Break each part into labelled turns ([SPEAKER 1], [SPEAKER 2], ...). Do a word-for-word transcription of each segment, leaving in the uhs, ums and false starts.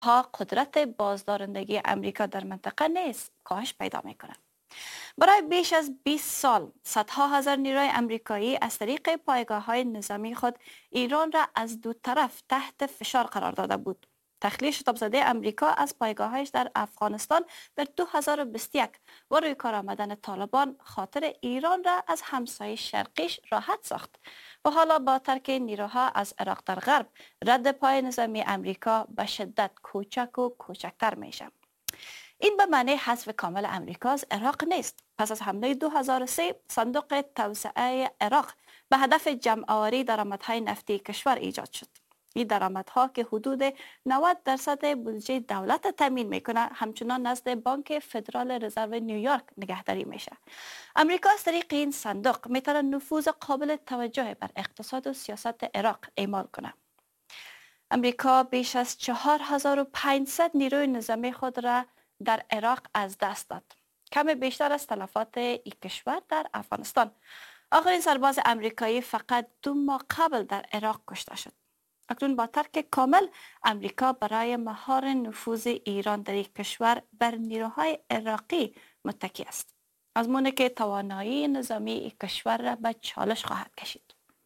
[SPEAKER 1] ها قدرت بازدارندگی امریکا در منطقه نیست کاهش پیدا میکنه. برای بیش از بیست سال صدها هزار نیروی امریکایی از طریق پایگاه های نظامی خود ایران را از دو طرف تحت فشار قرار داده بود. تخلیه شتاب زده امریکا از پایگاهش در افغانستان در دو هزار و بیست و یک و روی کار آمدن طالبان خاطر ایران را از همسایه شرقیش راحت ساخت و حالا با ترک نیروها از عراق در غرب رد پای نظامی امریکا به شدت کوچک و کوچکتر میشه. این به معنی حذف کامل امریکا از عراق نیست. پس از حمله دو هزار و سه صندوق توسعه عراق به هدف جمع آوری درآمدهای نفتی کشور ایجاد شد. این درآمدها که حدود نود درصد بودجه دولت تامین میکنه همچنان نزد بانک فدرال رزرو نیویورک نگهداری میشه. امریکا از طریق این صندوق میتونه نفوذ قابل توجه بر اقتصاد و سیاست عراق اعمال کنه. امریکا بیش از چهار هزار و پانصد نیروی نظامی خود را در عراق از دست داد. کم بیشتر از تلفات این کشور در افغانستان. آخرین سرباز امریکایی فقط دو ماه قبل در عراق کشته شد. اکنون با ترک کامل امریکا برای مهار نفوذ ایران در یک کشور بر نیروهای عراقی متکی است. آزمونه که توانایی نظامی این کشور را به چالش خواهد کشید.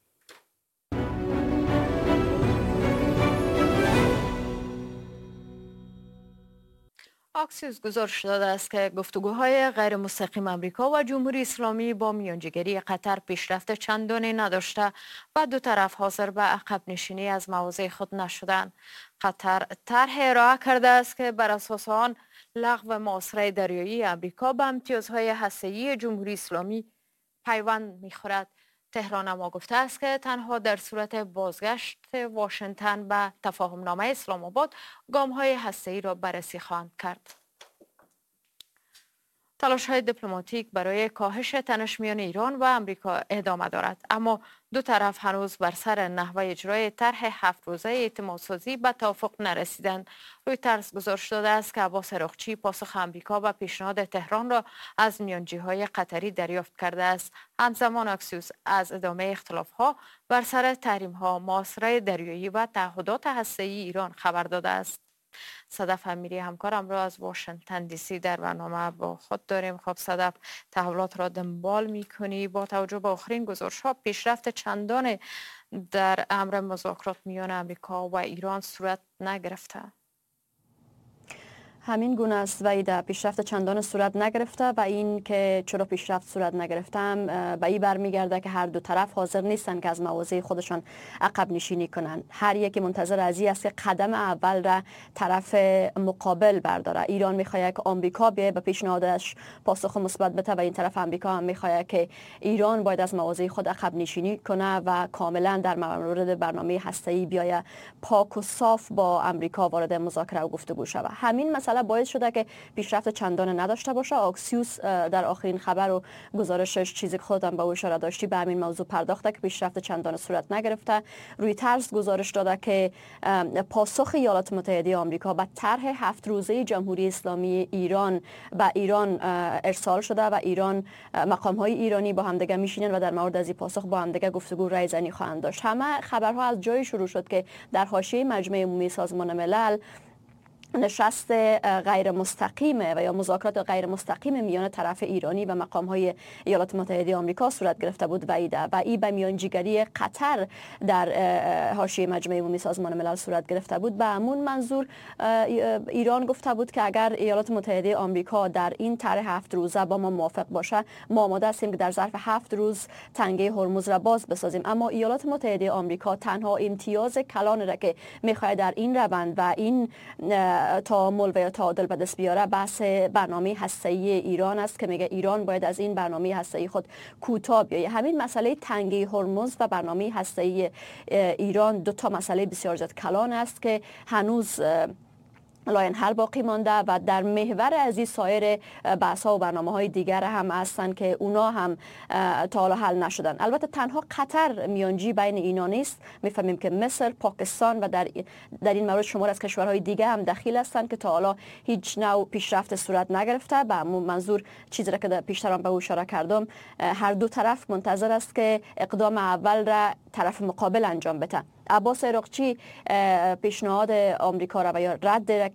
[SPEAKER 2] اکسیوس گزارش داده است که گفتگوهای غیر مستقیم امریکا و جمهوری اسلامی با میانجیگری قطر پیشرفت چندانی نداشته و دو طرف حاضر به عقب نشینی از مواضع خود نشدند. قطر طرح ارائه کرده است که بر اساس آن لغو محاصره دریایی امریکا به امتیازهای هسته‌ای جمهوری اسلامی پیوند می‌خورد. تهران اما گفته است که تنها در صورت بازگشت واشنگتن به تفاهم نامه اسلام آباد گام‌های هسته‌ای را بررسی خواهند کرد. تلاش‌های دیپلماتیک برای کاهش تنش میان ایران و امریکا ادامه دارد، اما دو طرف هنوز بر سر نحوه اجرای طرح هفت روزه اعتمادسازی به توافق نرسیدند. رویترز گزارش داده است که عباس عراقچی پاسخ امریکا به پیشنهاد تهران را از میانجی‌های قطری دریافت کرده است. همزمان اکسیوس از ادامه اختلاف‌ها بر سر تحریم‌ها، محاصره دریایی و تعهدات هسته‌ای ایران خبر داده است. صدف امیری همکارم را از واشنگتن دی سی در برنامه با خود داریم. خب صدف، تحولات را دنبال می‌کنی. با توجه به آخرین گزارش‌ها پیشرفت چندان در امر مذاکرات میان امریکا و ایران صورت نگرفته؟
[SPEAKER 3] همین گونه است وحید، پیشرفت چندان صورت نگرفته و این که چرا پیشرفت صورت نگرفتم به این برمیگرده که هر دو طرف حاضر نیستن که از مواضع خودشان عقب نشینی کنن. هر یکی منتظر از این است که قدم اول را طرف مقابل برداره. ایران میخواد که آمریکا بیاید به پیشنهادش پاسخ مثبت بده و این طرف آمریکا هم میخواد که ایران باید از مواضع خود عقب نشینی کنه و کاملا در مورد برنامه هسته‌ای بیاید پاک و صاف با آمریکا وارد مذاکره و گفتگو شود. همین مسئله باعث شده که پیشرفت چندان نداشته باشه. اکسیوس در آخرین خبر و گزارشش چیزی که خودم به او اشاره داشتی به همین موضوع پرداخته که پیشرفت چندان صورت نگرفته. رویترز گزارش داده که پاسخ ایالات متحده آمریکا به طرح هفت روزه جمهوری اسلامی ایران به ایران ارسال شده و ایران مقام های ایرانی با همدیگه میشینن و در مورد از این پاسخ با همدیگه گفتگو رای زنی خواهند داشت. همه خبرها از جای شروع شد که در حاشیه مجمع عمومی سازمان ملل نشست غیر مستقیم و یا مذاکرات غیر مستقیم میان طرف ایرانی و مقام های ایالات متحده آمریکا صورت گرفته بود و این به میانجیگری قطر در حاشیه مجمع عمومی سازمان ملل صورت گرفته بود. به همون منظور ایران گفته بود که اگر ایالات متحده آمریکا در این طرح هفت روزه با ما موافق باشه ما آماده هستیم که در ظرف هفت روز تنگه هرمز را باز بسازیم. اما ایالات متحده آمریکا تنها امتیاز کلان را که میخواد در این روند و این تعامل و یا تعادل به دست بیاره بحث برنامه هسته‌ای ایران است که میگه ایران باید از این برنامه هسته‌ای خود کوتاه بیاید. همین مسئله تنگه هرمز و برنامه هسته‌ای ایران دو تا مسئله بسیار زیاد کلان است که هنوز لاین حل باقی مانده و در محور از این سایر بحث‌ها و برنامه‌های دیگر هم هستن که اونا هم تا حالا حل نشدن. البته تنها قطر میانجی بین اینا نیست. میفهمیم که مصر، پاکستان و در در این مورد شمار از کشورهای دیگه هم دخیل هستند که تا حالا هیچ نوع پیشرفت صورت نگرفته. به منظور چیزی را که پیشترم به اشاره کردم، هر دو طرف منتظر است که اقدام اول را طرف مقابل انجام بده. عباس عراقچی پیشنهاد آمریکا را و یا رد را